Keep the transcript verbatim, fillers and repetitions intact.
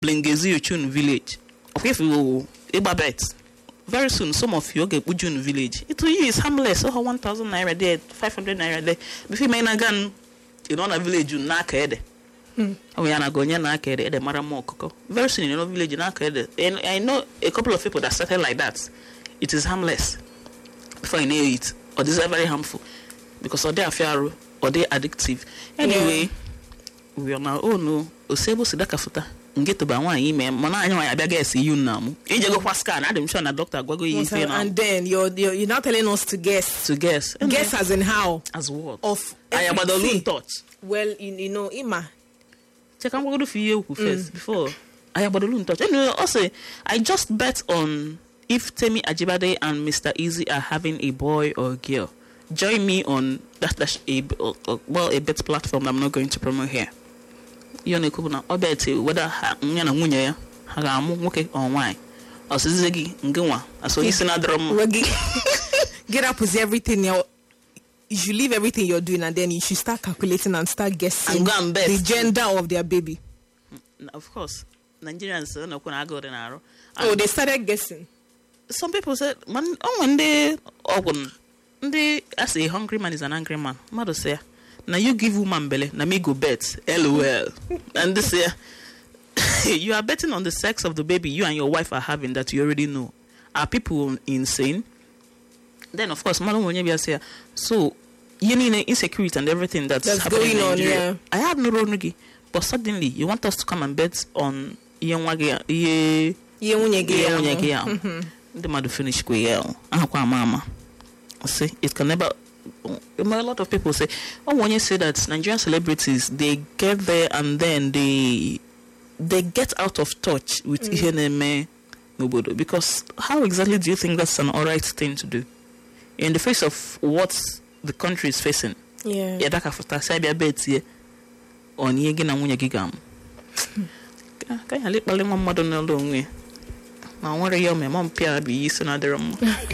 Blengezi Ochun village. Okay, if you Ibabet, very soon some of you get Ujun village. It will use harmless. Oh, one thousand naira there, five hundred naira there. Before you may again, you know, a village you knock head. Oh, we are not going to knock head. The Maramoko. Very soon, you know, village you knock head. And I know a couple of people that started like that. It is harmless. Before you know it, or this is very harmful because or they are fair or they addictive. Anyway, yeah. We are now. Oh no, Osebo Sidaka Futa. Get to one email, Mona, I beg I see you now. You just go for scan, I'm sure a doctor go you and then you're, you're you're not telling us to guess. To guess. Guess as in how? As what? Of I am about the thoughts. Well, you, you know, Ima. Check I'm going to feel you first before I am about the touch. Anyway, also I just bet on if Temi Ajibade and Mister Easy are having a boy or a girl. Join me on that that's a well a bet platform that I'm not going to promote here. You know, Kubuna, or Betty, whether Yana Munya, Hagamu, Moke, or wine, or Ziggy, Ngwa, as so he's another get up with everything. You should leave everything you're doing, and then you should start calculating and start guessing the gender of their baby. Of course, Nigerians don't know go the narrow. Oh, they started guessing. Some people said, "Man, oh, when they, oh, when they, as a hungry man is an angry man." Mother say. Now you give woman belly, now me go bet. LOL. And this year, you are betting on the sex of the baby you and your wife are having that you already know. Are people insane? Then, of course, Madam Wonyebia say, so you need insecurity and everything that's, that's happening in Nigeria. On, yeah. I have no wrong, but suddenly you want us to come and bet on Yenwagia, Ye Yenwagia. The mother finish Quail. Aqua Mama. See, it can never. A lot of people say, oh, when you say that Nigerian celebrities, they get there and then they they get out of touch with mm. Nobodo. Because how exactly do you think that's an alright thing to do? In the face of what the country is facing. Yeah. Yeah, that Sabia bets here on Yegin and Munyagigam. Can I let Balimon Madonna alone? Now, what are your mom, Pierre, be using another room?